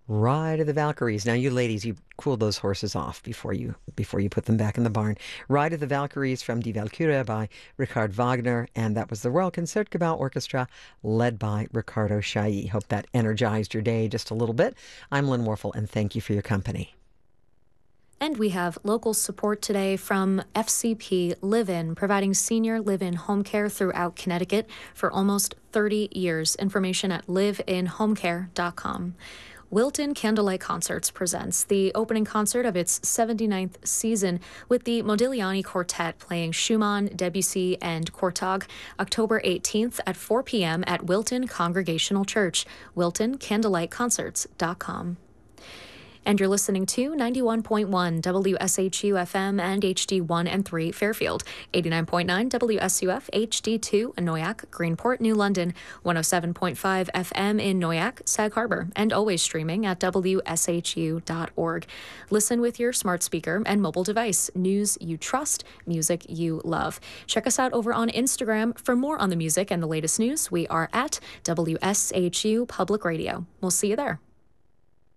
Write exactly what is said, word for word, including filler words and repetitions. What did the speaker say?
Ride of the Valkyries. Now, you ladies, you cool those horses off before you before you put them back in the barn. Ride of the Valkyries from Die Walküre by Richard Wagner, and that was the Royal Concertgebouw Orchestra led by Ricardo Chailly. Hope that energized your day just a little bit. I'm Lynn Warfel, and thank you for your company. And we have local support today from F C P Live-In, providing senior live-in home care throughout Connecticut for almost thirty years. Information at live in home care dot com. Wilton Candlelight Concerts presents the opening concert of its seventy-ninth season with the Modigliani Quartet playing Schumann, Debussy, and Kortag, October eighteenth at four p.m. at Wilton Congregational Church, wilton candlelight concerts dot com. And you're listening to ninety-one point one W S H U F M and H D one and three Fairfield, eighty-nine point nine W S U F H D two in Noyac, Greenport, New London, one oh seven point five F M in Noyac, Sag Harbor, and always streaming at W S H U dot org. Listen with your smart speaker and mobile device. News you trust, music you love. Check us out over on Instagram for more on the music and the latest news. We are at W S H U Public Radio. We'll see you there.